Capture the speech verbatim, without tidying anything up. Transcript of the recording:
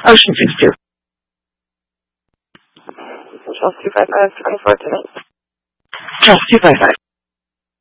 Ocean six two. Charles two five five, twenty-four tonight. Charles two five five.